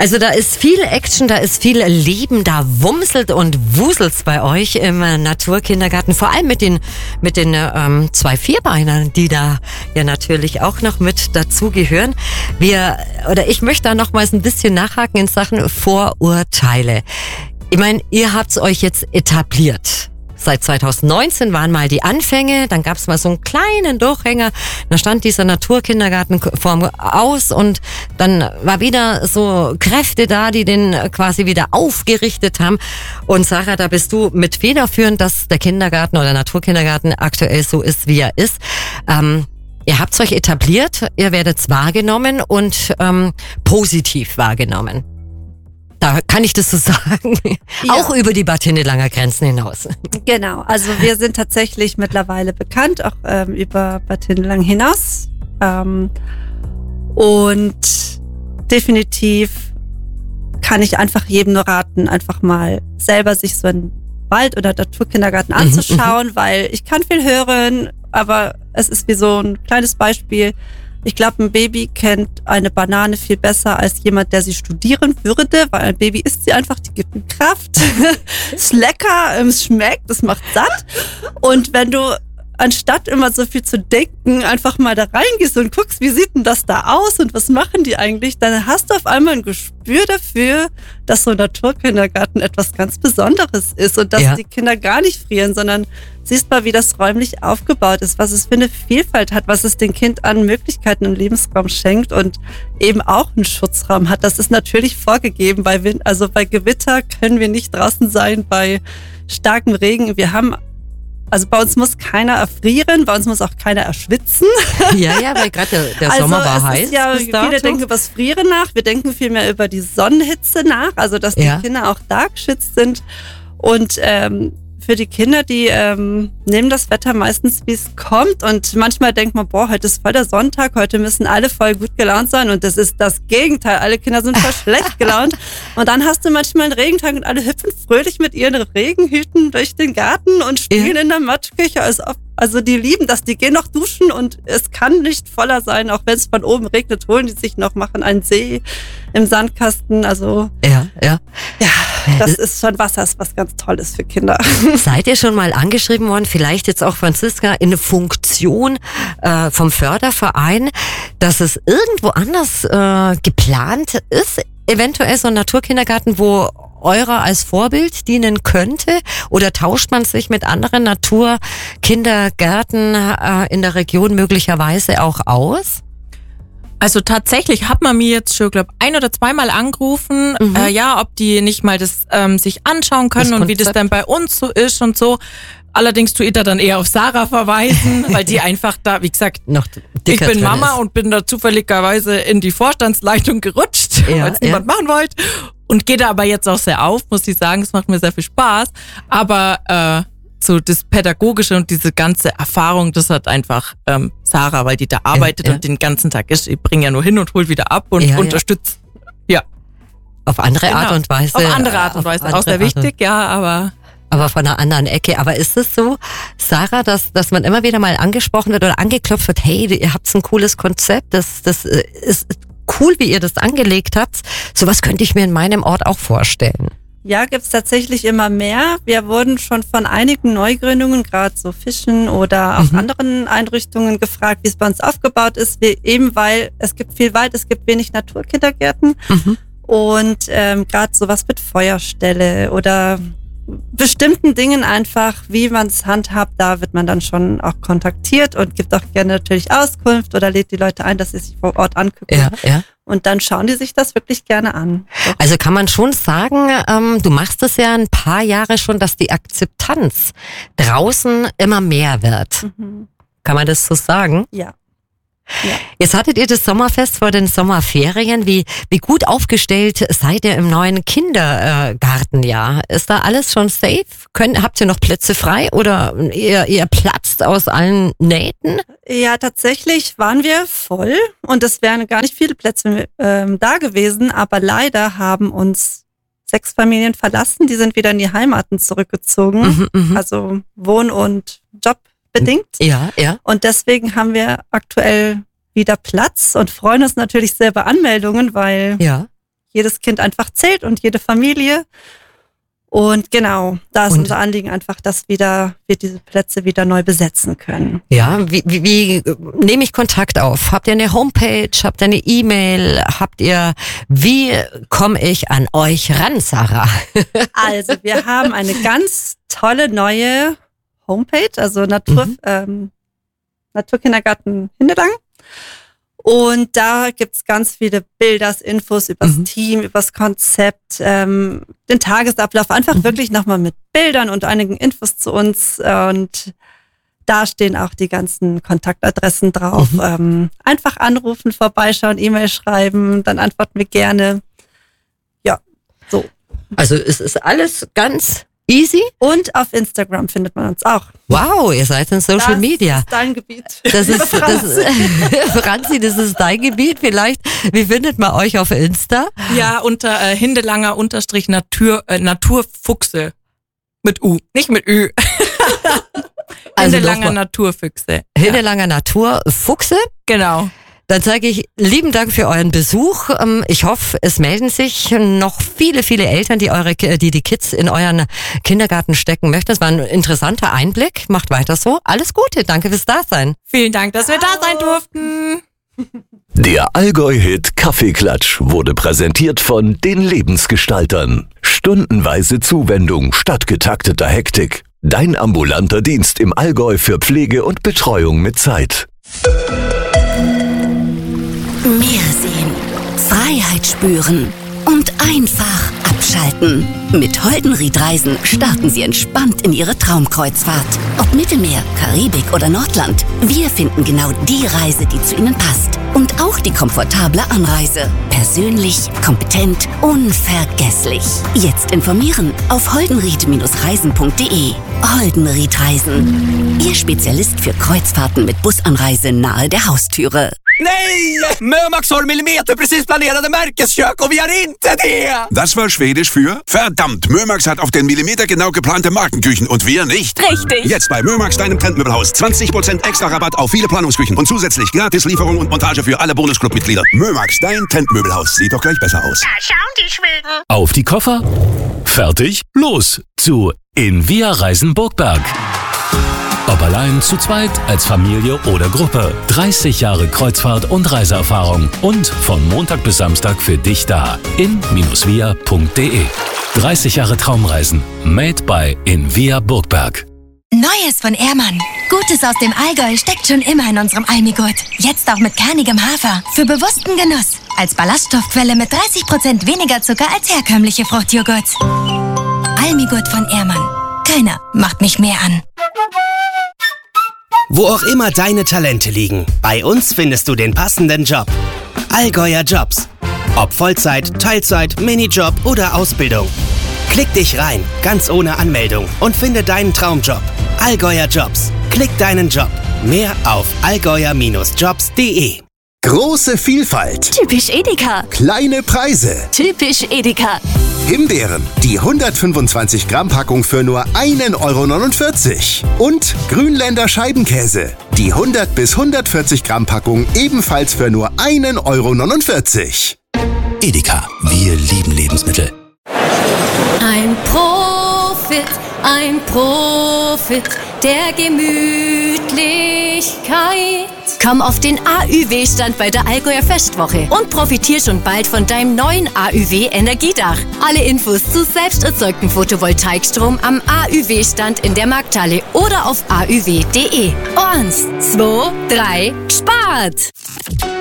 Also da ist viel Action, da ist viel Leben, da wumselt und wuselt's bei euch im Naturkindergarten. Vor allem mit den 2 Vierbeinern, die da ja natürlich auch noch mit dazugehören. Ich möchte da nochmals ein bisschen nachhaken in Sachen Vorurteile. Ich meine, ihr habt's euch jetzt etabliert. Seit 2019 waren mal die Anfänge, dann gab's mal so einen kleinen Durchhänger, da stand dieser Naturkindergarten aus und dann war wieder so Kräfte da, die den quasi wieder aufgerichtet haben. Und Sarah, da bist du mit federführend, dass der Kindergarten oder Naturkindergarten aktuell so ist, wie er ist. Ihr habt's euch etabliert, ihr werdet's wahrgenommen und positiv wahrgenommen. Da kann ich das so sagen. Ja. Auch über die Bad Hindelanger Grenzen hinaus. Genau, also wir sind tatsächlich mittlerweile bekannt, auch über Bad Hindelang hinaus. Und definitiv kann ich einfach jedem nur raten, einfach mal selber sich so einen Wald- oder Naturkindergarten anzuschauen, weil ich kann viel hören, aber es ist wie so ein kleines Beispiel. Ich glaube, ein Baby kennt eine Banane viel besser als jemand, der sie studieren würde, weil ein Baby isst sie einfach, die gibt ihm Kraft. Ist lecker, es schmeckt, es macht satt. Und wenn du anstatt immer so viel zu denken, einfach mal da reingehst und guckst, wie sieht denn das da aus und was machen die eigentlich, dann hast du auf einmal ein Gespür dafür, dass so ein Naturkindergarten etwas ganz Besonderes ist und dass die Kinder gar nicht frieren, sondern siehst mal, wie das räumlich aufgebaut ist, was es für eine Vielfalt hat, was es dem Kind an Möglichkeiten und Lebensraum schenkt und eben auch einen Schutzraum hat. Das ist natürlich vorgegeben. Bei Gewitter können wir nicht draußen sein, bei starkem Regen. Also bei uns muss keiner erfrieren, bei uns muss auch keiner erschwitzen. Ja, weil gerade der Sommer war heiß. Viele denken über das Frieren nach, wir denken vielmehr über die Sonnenhitze nach, also dass die Kinder auch da geschützt sind. Und für die Kinder, die nehmen das Wetter meistens, wie es kommt. Und manchmal denkt man, heute ist voll der Sonntag, heute müssen alle voll gut gelaunt sein. Und das ist das Gegenteil. Alle Kinder sind voll schlecht gelaunt. Und dann hast du manchmal einen Regentag und alle hüpfen fröhlich mit ihren Regenhüten durch den Garten und spielen in der Matschküche. Also die lieben das, die gehen noch duschen und es kann nicht voller sein, auch wenn es von oben regnet, holen die sich noch, machen einen See im Sandkasten. Also ja, das ist schon was ganz Tolles für Kinder. Seid ihr schon mal angeschrieben worden, vielleicht jetzt auch Franziska, in eine Funktion vom Förderverein, dass es irgendwo anders geplant ist, eventuell so ein Naturkindergarten, wo eurer als Vorbild dienen könnte? Oder tauscht man sich mit anderen Naturkindergärten in der Region möglicherweise auch aus? Also tatsächlich hat man mir jetzt schon, glaube ich, 1- oder 2-mal angerufen, ob die nicht mal das sich anschauen können und wie das dann bei uns so ist und so. Allerdings tue ich da dann eher auf Sarah verweisen, weil die einfach da, wie gesagt, noch ich bin Mama und bin da zufälligerweise in die Vorstandsleitung gerutscht, weil es niemand machen wollte. Und gehe da aber jetzt auch sehr auf, muss ich sagen, es macht mir sehr viel Spaß. Aber so das Pädagogische und diese ganze Erfahrung, das hat einfach Sarah, weil die da arbeitet und den ganzen Tag ist. Ich bringe ja nur hin und hol wieder ab und unterstütze. Ja. Auf andere Art und Weise. Auf andere Art und Weise. Auch sehr wichtig, aber von einer anderen Ecke. Aber ist es so, Sarah, dass man immer wieder mal angesprochen wird oder angeklopft wird, hey, ihr habt ein cooles Konzept, das ist cool, wie ihr das angelegt habt. Sowas könnte ich mir in meinem Ort auch vorstellen. Ja, gibt's tatsächlich immer mehr. Wir wurden schon von einigen Neugründungen, gerade so Fischen oder auch anderen Einrichtungen gefragt, wie es bei uns aufgebaut ist. Weil es gibt viel Wald, es gibt wenig Naturkindergärten. Und gerade sowas mit Feuerstelle oder bestimmten Dingen einfach, wie man es handhabt, da wird man dann schon auch kontaktiert und gibt auch gerne natürlich Auskunft oder lädt die Leute ein, dass sie sich vor Ort angucken. Ja. Und dann schauen die sich das wirklich gerne an. Doch. Also kann man schon sagen, du machst es ja ein paar Jahre schon, dass die Akzeptanz draußen immer mehr wird. Kann man das so sagen? Ja. Jetzt hattet ihr das Sommerfest vor den Sommerferien. Wie gut aufgestellt seid ihr im neuen Kindergartenjahr? Ist da alles schon safe? Habt ihr noch Plätze frei oder ihr platzt aus allen Nähten? Ja, tatsächlich waren wir voll und es wären gar nicht viele Plätze da gewesen, aber leider haben uns 6 Familien verlassen. Die sind wieder in die Heimaten zurückgezogen, also Wohn- und Job bedingt. Ja. Und deswegen haben wir aktuell wieder Platz und freuen uns natürlich sehr über Anmeldungen, weil jedes Kind einfach zählt und jede Familie. Und genau, da ist unser Anliegen einfach, dass wir diese Plätze wieder neu besetzen können. Ja, wie nehme ich Kontakt auf? Habt ihr eine Homepage? Habt ihr eine E-Mail? Wie komme ich an euch ran, Sarah? Also, wir haben eine ganz tolle neue Homepage, also Naturkindergarten Hindelang. Und da gibt's ganz viele Bilder, Infos übers Team, übers Konzept, den Tagesablauf, einfach wirklich nochmal mit Bildern und einigen Infos zu uns. Und da stehen auch die ganzen Kontaktadressen drauf. Einfach anrufen, vorbeischauen, E-Mail schreiben, dann antworten wir gerne. Ja, so. Also es ist alles ganz easy. Und auf Instagram findet man uns auch. Wow, ihr seid in Social Media. Das ist dein Gebiet. Franzi, das ist dein Gebiet. Vielleicht, wie findet man euch auf Insta? Ja, unter Hindelanger_Naturfuchse. Mit U, nicht mit Ü. Also Hindelanger Naturfüchse. Hindelanger Naturfuchse? Genau. Dann sage ich lieben Dank für euren Besuch. Ich hoffe, es melden sich noch viele, viele Eltern, die die Kids in euren Kindergarten stecken möchten. Das war ein interessanter Einblick. Macht weiter so. Alles Gute. Danke fürs Dasein. Vielen Dank, dass wir da sein durften. Der Allgäu-Hit Kaffeeklatsch wurde präsentiert von den Lebensgestaltern. Stundenweise Zuwendung statt getakteter Hektik. Dein ambulanter Dienst im Allgäu für Pflege und Betreuung mit Zeit. Meer sehen, Freiheit spüren und einfach abschalten. Mit Holdenried-Reisen starten Sie entspannt in Ihre Traumkreuzfahrt. Ob Mittelmeer, Karibik oder Nordland, wir finden genau die Reise, die zu Ihnen passt. Und auch die komfortable Anreise. Persönlich, kompetent, unvergesslich. Jetzt informieren auf holdenried-reisen.de. Holdenried-Reisen. Ihr Spezialist für Kreuzfahrten mit Busanreise nahe der Haustüre. Nej! Mömax har millimeterprecis planerade märkeskök och vi har inte det! Das war Schwedisch für verdammt, Mömax hat auf den Millimeter genau geplante Markenküchen und wir nicht. Richtig. Jetzt bei Mömax, deinem Trendmöbelhaus. 20% extra Rabatt auf viele Planungsküchen und zusätzlich gratis Lieferung und Montage für alle Bonusclub-Mitglieder. Mömax, dein Trendmöbelhaus. Sieht doch gleich besser aus. Da schauen die Schweden. Auf die Koffer. Fertig. Los zu In Wir Reisen Burgberg. Ob allein, zu zweit, als Familie oder Gruppe. 30 Jahre Kreuzfahrt- und Reiseerfahrung. Und von Montag bis Samstag für dich da. in-via.de. 30 Jahre Traumreisen. Made by In Via Burgberg. Neues von Ehrmann. Gutes aus dem Allgäu steckt schon immer in unserem Almigurt. Jetzt auch mit kernigem Hafer. Für bewussten Genuss. Als Ballaststoffquelle mit 30% weniger Zucker als herkömmliche Fruchtjoghurts. Almigurt von Ehrmann. Keiner macht mich mehr an. Wo auch immer deine Talente liegen, bei uns findest du den passenden Job. Allgäuer Jobs. Ob Vollzeit, Teilzeit, Minijob oder Ausbildung. Klick dich rein, ganz ohne Anmeldung und finde deinen Traumjob. Allgäuer Jobs. Klick deinen Job. Mehr auf allgäuer-jobs.de. Große Vielfalt. Typisch Edeka. Kleine Preise. Typisch Edeka. Himbeeren, die 125 Gramm Packung für nur 1,49 €. Und Grünländer Scheibenkäse, die 100 bis 140 Gramm Packung ebenfalls für nur 1,49 €. Edeka. Wir lieben Lebensmittel. Ein Profit der Gemütlichkeit. Komm auf den AÜW-Stand bei der Allgäuer Festwoche und profitier schon bald von deinem neuen AÜW-Energiedach. Alle Infos zu selbst erzeugtem Photovoltaikstrom am AÜW-Stand in der Markthalle oder auf auw.de. 1, 2, 3, gespart!